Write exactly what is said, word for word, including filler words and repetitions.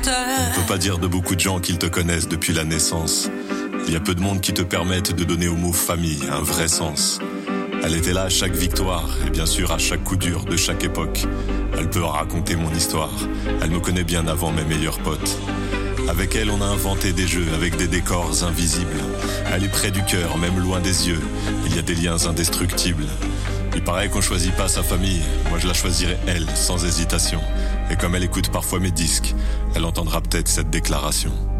terre. On peut pas dire de beaucoup de gens qu'ils te connaissent depuis la naissance. Il y a peu de monde qui te permettent de donner au mot famille un vrai sens. Elle était là à chaque victoire et bien sûr à chaque coup dur de chaque époque. Elle peut raconter mon histoire, elle me connaît bien avant mes meilleurs potes. Avec elle on a inventé des jeux avec des décors invisibles. Elle est près du cœur, même loin des yeux, il y a des liens indestructibles. Il paraît qu'on choisit pas sa famille, moi je la choisirais elle, sans hésitation. Et comme elle écoute parfois mes disques, elle entendra peut-être cette déclaration.